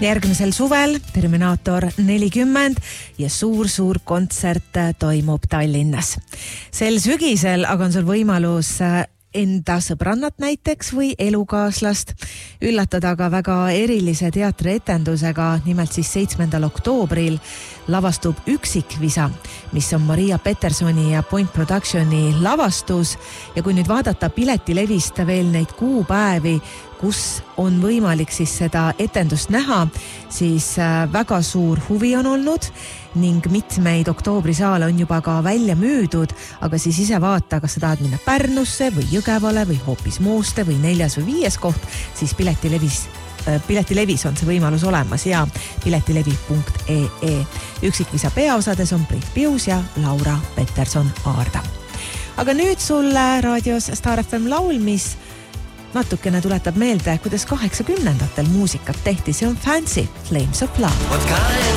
järgmisel suvel Terminaator 40 ja suur kontsert toimub Tallinnas. Sel sügisel aga on sul võimalus enda sõbrannat näiteks või elukaaslast üllatada ka väga erilise teatrietendusega. Nimelt siis 7. oktoobril lavastub Üksikvisa, mis on Maria Petersoni ja Point Productioni lavastus. Ja kui nüüd vaadata Piletilevist veel neid kuupäevi, kus on võimalik siis seda etendust näha, siis väga suur huvi on olnud ning mitmeid oktoobrisaale on juba ka välja müüdud, aga siis ise vaata, kas sa tahad minna Pärnusse või Jõgevale või hoopis Mooste või 4. või 5. koht, siis Piletilevis on see võimalus olemas ja piletilevi.ee. Üksikvisa peaosades on Priit Pius ja Laura Peterson-Aarda. Aga nüüd sulle raadios Star FM laul, mis natukene tuletab meelde, kuidas 80-ndatel muusikat tehti. See on Fancy Flames of Love.